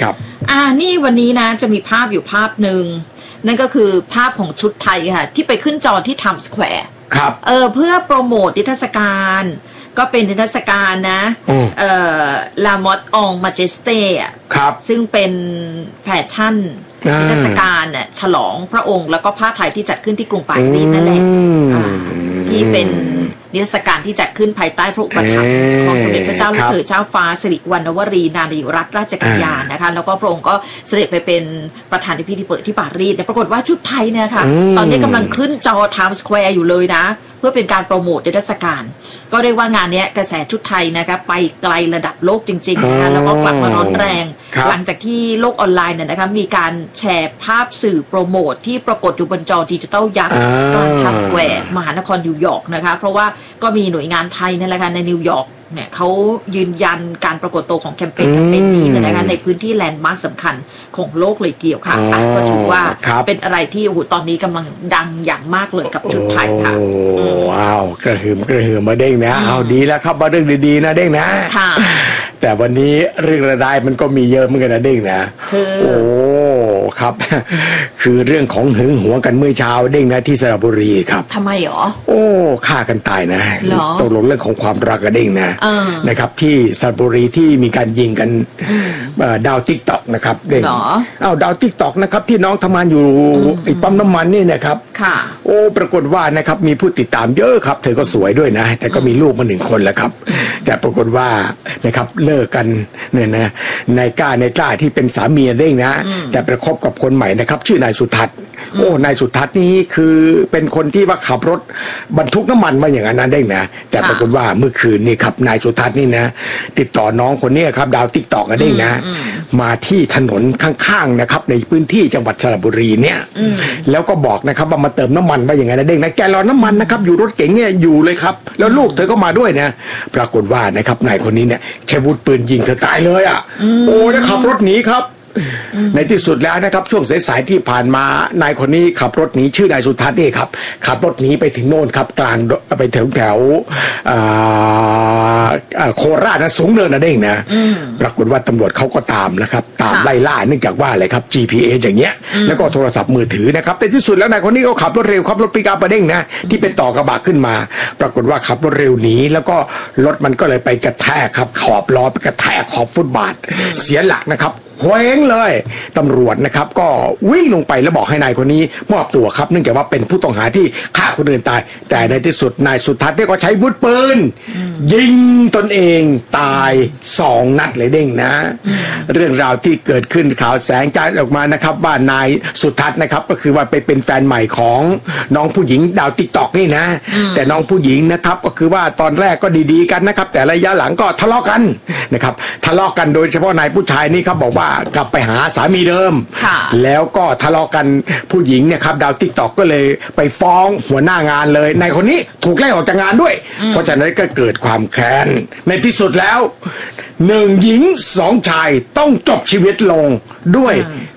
ครับนี่วันนี้นะจะมีภาพอยู่ภาพหนึ่งนั่นก็คือภาพของชุดไทยค่ะที่ไปขึ้นจอที่ Times Square ครับเพื่อโปรโมทนิทรรศการก็เป็นนิทรรศการนะLa Mode en Majesté ครับซึ่งเป็นแฟชั่นนิทรรศการเนี่ยฉลองพระองค์แล้วก็ผ้าไทยที่จัดขึ้นที่กรุงปารีสนั่นแหละที่เป็นนิทรรศการที่จัดขึ้นภายใต้พระอุปถัมภ์ของสมเด็จพระเจ้าลูกเธอเจ้าฟ้าสิริวัณวรีนารีรัตนราชกัญญานะคะแล้วก็พระองค์ก็เสด็จไปเป็นประธานในพิธีเปิดที่ปารีสปรากฏว่าชุดไทยเนี่ยค่ะตอนนี้กำลังขึ้นจอ Times Square อยู่เลยนะเพื่อเป็นการโปรโมทนิทรรศการก็เรียกว่างานนี้กระแสชุดไทยนะคะไปไกลระดับโลกจริงๆนะคะแล้วก็กลับมาร้อนแรงหลังจากที่โลกออนไลน์เนี่ยนะคะมีการแชร์ภาพสื่อโปรโมทที่ปรากฏอยู่บนจอดิจิทัลยักษ์กลาง Times Square มหานครนิวยอร์กนะคะเพราะว่าก็มีหน่วยงานไทยนี่แหละค่ะในนิวยอร์กเนี่ยเขายืนยันการปรากฏตัวของแคมเปญนี้นะคะในพื้นที่แลนด์มาร์คสำคัญของโลกเลยเกี่ยวค่ะก็ถือว่าเป็นอะไรที่ตอนนี้กำลังดังอย่างมากเลยกับชุดไทยค่ะว้าวกระหึ่มมาเด้งนะเอาดีแล้วครับว่าเรื่องดีๆนะเด้งนะแต่วันนี้เรื่องระดายมันก็มีเยอะเหมือนกันนะเด้งนะโอ้ครับคือเรื่องของหึงหวงกันเมื่อเช้าเด้งนะที่สระบุรีครับทำไมหรอฆ่ากันตายนะตกลงเรื่องของความรักกันเด้งนะครับที่สระบุรีที่มีการยิงกันดาวติ๊กต็อกนะครับเด้งดาวติ๊กต็อกนะครับที่น้องทำงานอยู่ไอ้ปั๊มน้ำมันนี่นะครับปรากฏว่านะครับมีผู้ติดตามเยอะครับเธอก็สวยด้วยนะแต่ก็มีลูกมา1 คนแล้วครับแต่ปรากฏว่านะครับเลิกกันเนี่ยนะนายกล้าที่เป็นสามีเด้งนะแต่ประคบกับคนใหม่นะครับชื่อนายสุทัศน์นายสุทัศน์นี่คือเป็นคนที่ว่าขับรถบรรทุกน้ำมันมาอย่างนั้นเด้งนะแต่ปรากฏว่าเมื่อคืนนี่ครับนายสุทัศน์นี่นะติดต่อน้องคนนี้ครับดาวติ๊กต็อกกันเด้งนะมาที่ถนนข้างๆนะครับในพื้นที่จังหวัดสระบุรีเนี่ยแล้วก็บอกนะครับว่ามาเติมน้ำมันว่าอย่างไรนะเด้งนะแกลลอนน้ำมันนะครับอยู่รถเก๋งเนี่ยอยู่เลยครับแล้วลูกเธอก็มาด้วยนะปรากฏว่านะครับนายคนนี้เนี่ยใช้อาวุธปืนยิงเธอตายเลยแล้วขับรถหนีครับในที่สุดแล้วนะครับช่วงสายๆที่ผ่านมานายคนนี้ขับรถหนีชื่อนายสุทัศน์นี่ครับขับรถหนีไปถึงโน่นครับกลางไปแถวโคราชนะสูงเนินนะเด้งนะปรากฏว่าตำรวจเขาก็ตามนะครับตามไล่ล่าเนื่องจากว่าอะไรครับ GPS อย่างเงี้ยแล้วก็โทรศัพท์มือถือนะครับแต่ที่สุดแล้วนายคนนี้เขาขับรถเร็วขับรถปิกอัพมาเด้งนะที่เป็นต่อกระบะขึ้นมาปรากฏว่าขับรถเร็วหนีแล้วก็รถมันก็เลยไปกระแทกครับขอบล้อไปกระแทกขอบฟุตบาทเสียหลักนะครับเคว้งเลยตำรวจนะครับก็วิ่งลงไปแล้วบอกให้นายคนนี้มอบตัวครับเนื่องจากว่าเป็นผู้ต้องหาที่ฆ่าคนอื่นตายแต่ในที่สุดนายสุทัศน์ก็ใช้วุธปืนยิงตนเองตาย2 นัดเลยเด้งนะเรื่องราวที่เกิดขึ้นข่าวแสงจ้าออกมานะครับว่านายสุทัศน์นะครับก็คือว่าไปเป็นแฟนใหม่ของน้องผู้หญิงดาวติ๊กต็อกนี่นะแต่น้องผู้หญิงนะครับก็คือว่าตอนแรกก็ดีๆกันนะครับแต่ระยะหลังก็ทะเลาะกันนะครับทะเลาะกันโดยเฉพาะนายผู้ชายนี่ครับบอกว่ากลับไปหาสามีเดิมแล้วก็ทะเลาะกันผู้หญิงเนี่ยครับดาวติ๊กต็อกก็เลยไปฟ้องหัวหน้างานเลยนายคนนี้ถูกไล่ออกจากงานด้วยเพราะฉะนั้นก็เกิดความแค้นในที่สุดแล้ว1 หญิง 2 ชายต้องจบชีวิตลงด้วย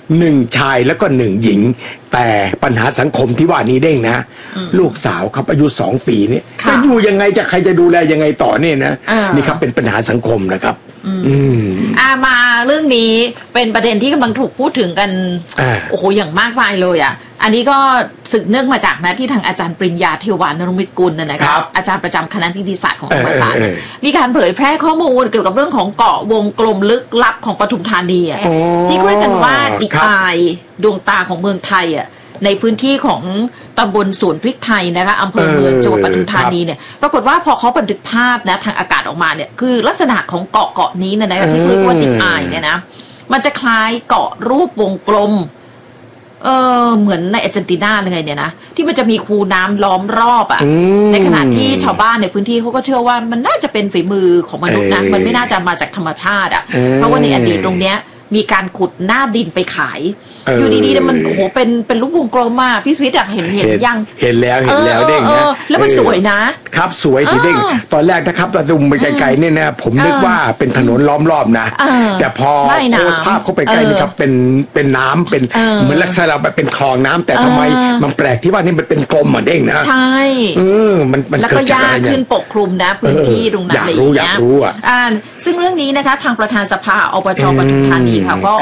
1 ชายแล้วก็1 หญิงแต่ปัญหาสังคมที่ว่านี้เด้งนะลูกสาวครับอายุ2 ปีนี่จะอยู่ยังไงจะใครจะดูแลยังไงต่อเนี่ยนะนี่ครับเป็นปัญหาสังคมนะครับมาเรื่องนี้เป็นประเด็นที่กำลังถูกพูดถึงกันโอ้โหอย่างมากมายเลยอันนี้ก็สืบเนื่องมาจากนะที่ทางอาจารย์ปริญญาเทวานรมิตรกุลนะครับอาจารย์ประจำคณะนิติศาสตร์ของธรรมศาสตร์มีการเผยแพร่ข้อมูลเกี่ยวกับเรื่องของเกาะวงกลมลึกลับของปทุมธานีที่เรียกกันว่าดิอายดวงตาของเมืองไทยในพื้นที่ของตำบลสวนพริกไทยนะคะอำเภอเมืองจังหวัดปทุมธานีเนี่ยปรากฏว่าพอเขาบันทึกภาพนะทางอากาศออกมาเนี่ยคือลักษณะของเกาะนี้นะที่เรียกว่าดิอายเนี่ยนะมันจะคล้ายเกาะรูปวงกลมเหมือนในอาร์เจนตินาเลยไงเนี่ยนะที่มันจะมีคูน้ำล้อมรอบในขณะที่ชาวบ้านในพื้นที่เขาก็เชื่อว่ามันน่าจะเป็นฝีมือของมนุษย์นะมันไม่น่าจะมาจากธรรมชาติเพราะว่าในอดีตตรงเนี้ยมีการขุดหน้าดินไปขายอยู่ดีๆเนี่ยมันโอ้โหเป็นลูกวงกลมมากพี่สวิทย์เห็นยังเห็นแล้วเด้งนะแล้วมันสวยนะครับสวยทีเด้งตอนแรกนะครับเราดูไปไกลๆเนี่ยนะผมนึกว่าเป็นถนนล้อมรอบนะแต่พอโพสภาพเข้าไปใกล้นี่ครับเป็นน้ำเป็นเหมือนลักษณะแบบเป็นคลองน้ำแต่ทำไมมันแปลกที่ว่านี่มันเป็นกลมเหมือนเด้งนะใช่มันแล้วก็ยากขึ้นปกคลุมนะพื้นที่ตรงนั้นเลยอยากรู้ซึ่งเรื่องนี้นะคะทางประธานสภาอบจปทุมธานีค่ะก็